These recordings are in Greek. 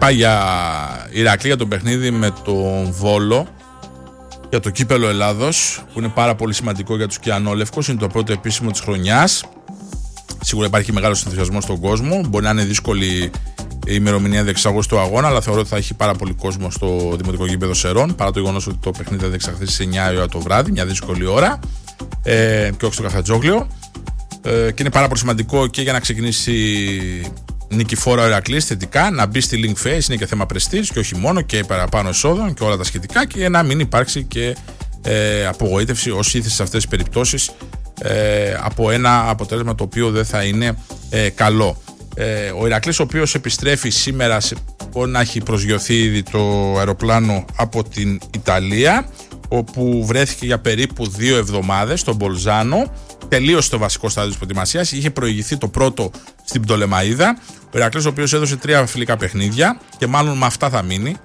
είπα για Ηρακλή, για το παιχνίδι με τον Βόλο, για το κύπελο Ελλάδος, που είναι πάρα πολύ σημαντικό για τους κιανόλευκους. Είναι το πρώτο επίσημο της χρονιάς. Σίγουρα υπάρχει μεγάλος ενθουσιασμός στον κόσμο. Μπορεί να είναι δύσκολη η ημερομηνία διεξαγωγής του αγώνα, αλλά θεωρώ ότι θα έχει πάρα πολύ κόσμο στο Δημοτικό Γήπεδο Σερών, παρά το γεγονός ότι το παιχνίδι θα διεξαχθεί στις 9 η ώρα το βράδυ, μια δύσκολη ώρα, και όχι στο Καφτατζόγλιο. Και είναι πάρα πολύ σημαντικό και για να ξεκινήσει νικηφόρα ο Ηρακλής θετικά, να μπει στη link phase, είναι και θέμα prestige και όχι μόνο, και παραπάνω εσόδων και όλα τα σχετικά, και να μην υπάρξει και απογοήτευση όσοι ήθισε σε αυτές τις περιπτώσεις από ένα αποτέλεσμα το οποίο δεν θα είναι καλό. Ο Ηρακλής, ο οποίος επιστρέφει σήμερα, μπορεί να έχει προσγειωθεί ήδη το αεροπλάνο από την Ιταλία, όπου βρέθηκε για περίπου 2 εβδομάδες στον Μπολζάνο. Τελείωσε το βασικό στάδιο της προετοιμασίας. Είχε προηγηθεί το πρώτο στην Πτολεμαΐδα. Ο Ηρακλής, ο οποίος έδωσε 3 φιλικά παιχνίδια και μάλλον με αυτά θα μείνει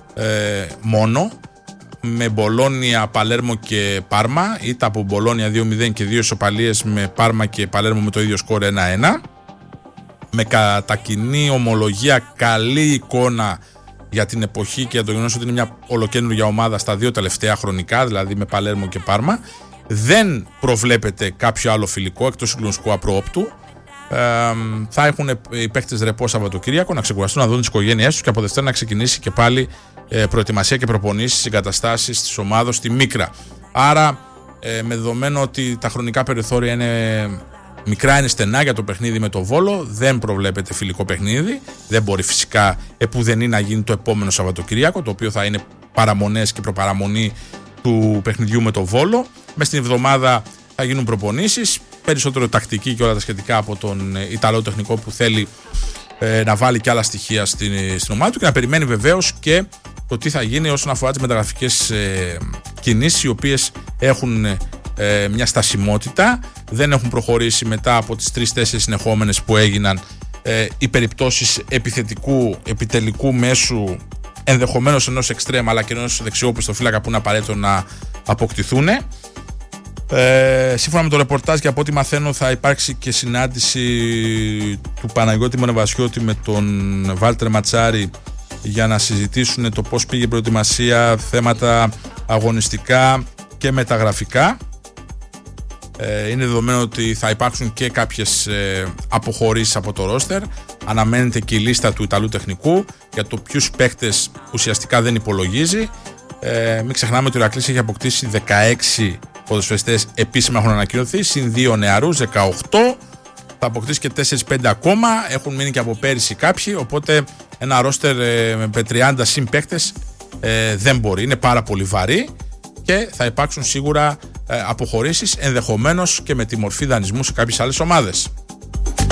μόνο, με Μπολόνια, Παλέρμο και Πάρμα. Είτε από Μπολόνια 2-0 και 2 ισοπαλίες με Πάρμα και Παλέρμο με το ίδιο σκορ 1-1. Με κατά κοινή ομολογία καλή εικόνα για την εποχή και για το γεγονός ότι είναι μια ολοκαίνουργια ομάδα στα 2 τελευταία χρονικά, δηλαδή με Παλέρμο και Πάρμα. Δεν προβλέπεται κάποιο άλλο φιλικό εκτός συγκλονιστικού απρόοπτου. Θα έχουν οι παίκτες ρεπό Σαββατοκύριακο, να ξεκουραστούν, να δουν τις οικογένειές τους, και από Δευτέρα να ξεκινήσει και πάλι προετοιμασία και προπονήσεις, εγκαταστάσεις της ομάδος στη Μίκρα. Άρα, με δεδομένο ότι τα χρονικά περιθώρια είναι μικρά, είναι στενά για το παιχνίδι με το Βόλο, δεν προβλέπεται φιλικό παιχνίδι. Δεν μπορεί φυσικά επουδενή να γίνει το επόμενο Σαββατοκύριακο, το οποίο θα είναι παραμονές και προπαραμονή του παιχνιδιού με το Βόλο. Μες στην εβδομάδα θα γίνουν προπονήσεις, περισσότερο τακτική και όλα τα σχετικά από τον Ιταλό τεχνικό, που θέλει να βάλει και άλλα στοιχεία στην ομάδα του, και να περιμένει βεβαίως και το τι θα γίνει όσον αφορά τις μεταγραφικές κινήσεις, οι οποίες έχουν μια στασιμότητα, δεν έχουν προχωρήσει μετά από τις 3-4 συνεχόμενες που έγιναν οι περιπτώσεις επιθετικού, επιτελικού μέσου, ενδεχομένως ενός εξτρέμ αλλά και ενός δεξιόπιστοφύλακα που είναι απαραίτητο να αποκτηθούν. Σύμφωνα με το ρεπορτάζ και από ό,τι μαθαίνω, θα υπάρξει και συνάντηση του Παναγιώτη Μονεβασιώτη με τον Βάλτερ Ματσάρη για να συζητήσουν το πώς πήγε η προετοιμασία, θέματα αγωνιστικά και μεταγραφικά. Είναι δεδομένο ότι θα υπάρξουν και κάποιες αποχωρήσεις από το ρόστερ. Αναμένεται και η λίστα του Ιταλού τεχνικού για το ποιους παίκτες ουσιαστικά δεν υπολογίζει. Μην ξεχνάμε ότι ο Ηρακλής έχει αποκτήσει 16 ποδοσφαιριστές επίσημα, έχουν ανακοινωθεί, συν 2 νεαρούς, 18. Θα αποκτήσει και 4-5 ακόμα. Έχουν μείνει και από πέρυσι κάποιοι. Οπότε ένα ρόστερ με 30 συν παίκτες δεν μπορεί. Είναι πάρα πολύ βαρύ και θα υπάρξουν σίγουρα αποχωρήσεις, ενδεχομένως και με τη μορφή δανεισμού σε κάποιες άλλες ομάδες.